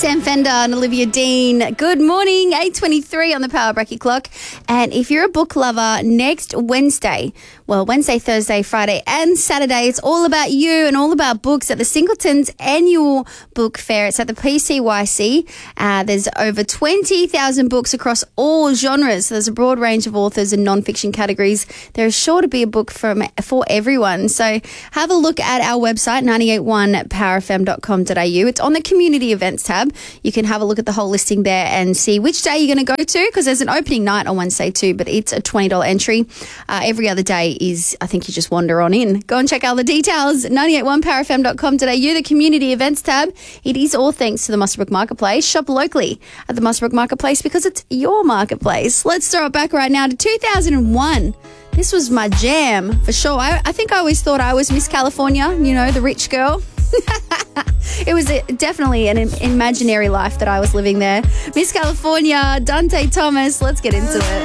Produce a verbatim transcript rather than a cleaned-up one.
Sam Fender and Olivia Dean. Good morning, eight twenty-three on the Power Bracket clock. And if you're a book lover, next Wednesday, well, Wednesday, Thursday, Friday and Saturday, it's all about you and all about books at the Singletons annual book fair. It's at the P C Y C. Uh, there's over twenty thousand books across all genres. So there's a broad range of authors and non-fiction categories. There is sure to be a book from, for everyone. So have a look at our website, nine eight one power f m dot com dot a u. It's on the community events tab. You can have a look at the whole listing there and see which day you're going to go to, because there's an opening night on Wednesday too, but it's a twenty dollars entry. Uh, every other day is, I think you just wander on in. Go and check out the details, nine eight one power f m dot com dot a u, the community events tab. It is all thanks to the Muswellbrook Marketplace. Shop locally at the Muswellbrook Marketplace because it's your marketplace. Let's throw it back right now to two thousand one. This was my jam for sure. I, I think I always thought I was Miss California, you know, the rich girl. It was a, definitely an imaginary life that I was living there. Miss California, Dante Thomas. Let's get into it.